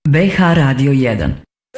BH Radio 1.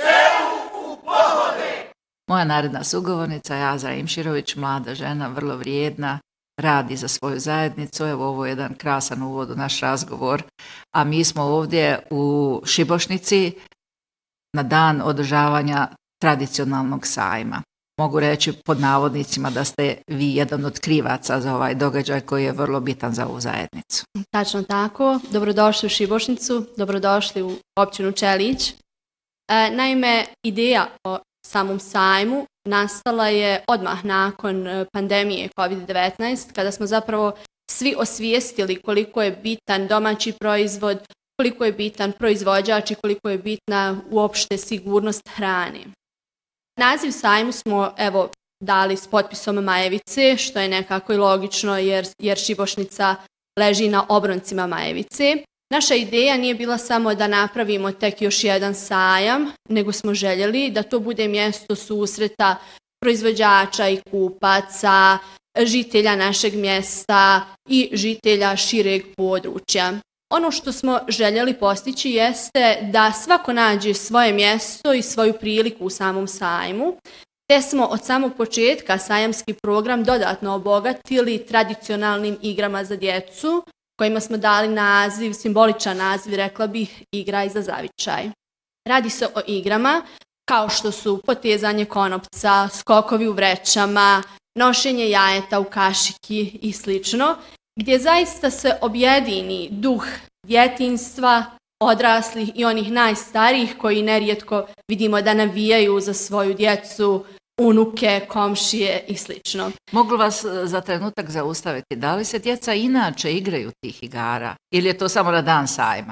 Moja naredna sugovornica je Azra Imširović, mlada žena, vrlo vrijedna, radi za svoju zajednicu. Evo, ovo je jedan krasan uvod u naš razgovor, a mi smo ovdje u Šibošnici na dan održavanja tradicionalnog sajma. Mogu reći pod navodnicima da ste vi jedan od krivaca za ovaj događaj koji je vrlo bitan za ovu zajednicu. Tačno tako. Dobrodošli u Šibošnicu, dobrodošli u općinu Čelić. Naime, ideja o samom sajmu nastala je odmah nakon pandemije COVID-19, kada smo zapravo svi osvijestili koliko je bitan domaći proizvod, koliko je bitan proizvođač i koliko je bitna uopšte sigurnost hrane. Naziv sajmu smo dali s potpisom Majevice, što je nekako i logično jer Šibošnica leži na obroncima Majevice. Naša ideja nije bila samo da napravimo tek još jedan sajam, nego smo željeli da to bude mjesto susreta proizvođača i kupaca, žitelja našeg mjesta i žitelja šireg područja. Ono što smo željeli postići jeste da svako nađe svoje mjesto i svoju priliku u samom sajmu, te smo od samog početka sajamski program dodatno obogatili tradicionalnim igrama za djecu, kojima smo dali naziv, simboličan naziv, rekla bih, igra za zavičaj. Radi se o igrama kao što su potezanje konopca, skokovi u vrećama, nošenje jajeta u kašiki i slično, gdje zaista se objedini duh djetinjstva, odraslih i onih najstarijih koji nerijetko vidimo da navijaju za svoju djecu, unuke, komšije i slično. Mogu vas za trenutak zaustaviti? Da li se djeca inače igraju tih igara ili je to samo na dan sajma?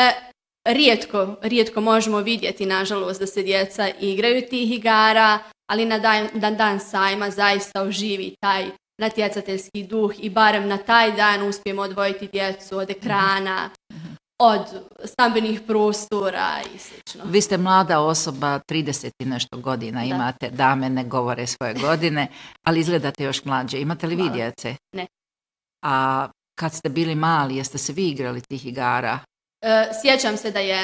Rijetko možemo vidjeti, nažalost, da se djeca igraju tih igara, ali na dan sajma zaista oživi taj natjecateljski duh i barem na taj dan uspijemo odvojiti djecu od ekrana, od stambenih prostora i slično. Vi ste mlada osoba, 30 i nešto godina imate, dame ne govore svoje godine, ali izgledate još mlađe. Imate li vi djece? Ne. A kad ste bili mali, jeste se vi igrali tih igara? Sjećam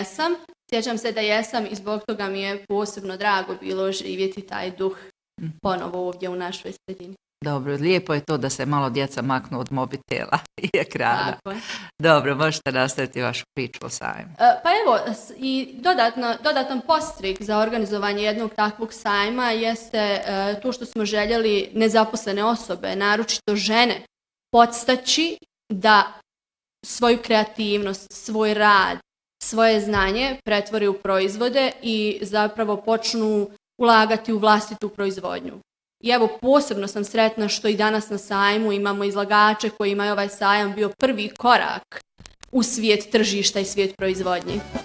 se da jesam i zbog toga mi je posebno drago bilo živjeti taj duh ponovo ovdje u našoj sredini. Dobro, lijepo je to da se malo djeca maknu od mobitela i ekrana. Tako. Dobro, možete nastaviti vašu priču o sajmu. Pa evo, i dodatan postrik za organizovanje jednog takvog sajma jeste to što smo željeli nezaposlene osobe, naročito žene, podstaći da svoju kreativnost, svoj rad, svoje znanje pretvori u proizvode i zapravo počnu ulagati u vlastitu proizvodnju. I evo, posebno sam sretna što i danas na sajmu imamo izlagače kojima je ovaj sajam bio prvi korak u svijet tržišta i svijet proizvodnje.